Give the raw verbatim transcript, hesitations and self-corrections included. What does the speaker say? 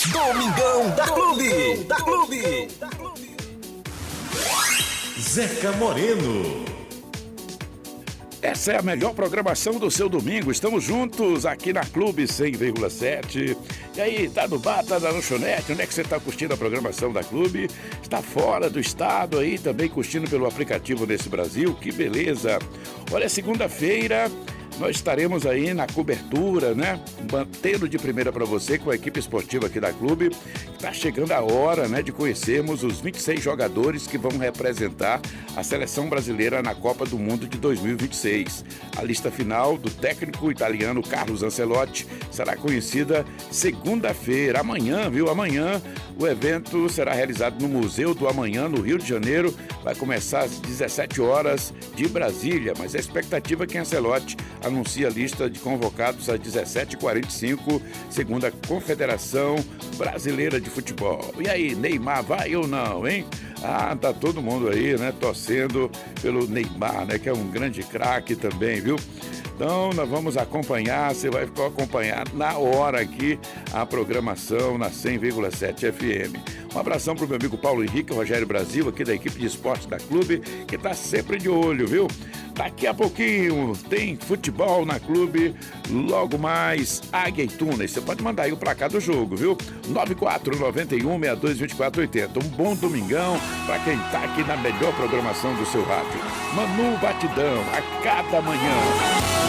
Domingão da Clube. Da Clube. Zeca Moreno. Essa é a melhor programação do seu domingo. Estamos juntos aqui na Clube cem vírgula sete. E aí, tá no bar, tá na lanchonete? Onde é que você tá curtindo a programação da Clube? Está fora do estado aí, também curtindo pelo aplicativo Nesse Brasil? Que beleza! Olha, segunda-feira nós estaremos aí na cobertura, né? Mantendo de primeira para você com a equipe esportiva aqui da Clube. Está chegando a hora, né, de conhecermos os vinte e seis jogadores que vão representar a seleção brasileira na Copa do Mundo de dois mil e vinte e seis. A lista final do técnico italiano Carlos Ancelotti será conhecida segunda-feira, amanhã, viu? Amanhã o evento será realizado no Museu do Amanhã, no Rio de Janeiro. Vai começar às dezessete horas de Brasília, mas a expectativa é que Ancelotti anuncia a lista de convocados às dezessete e quarenta e cinco, segundo a Confederação Brasileira de Futebol. E aí, Neymar vai ou não, hein? Ah, tá todo mundo aí, né, torcendo pelo Neymar, né, que é um grande craque também, viu? Então, nós vamos acompanhar, você vai acompanhar na hora aqui a programação na cem vírgula sete F M. Um abração pro meu amigo Paulo Henrique, Rogério Brasil, aqui da equipe de esportes da Clube, que tá sempre de olho, viu? Daqui a pouquinho tem futebol na Clube, logo mais Águia e Tunas. Você pode mandar aí o placar do jogo, viu? nove quatro nove um, seis dois, dois quatro oito zero. Um bom domingão para quem tá aqui na melhor programação do seu rádio. Manu Batidão, a cada manhã.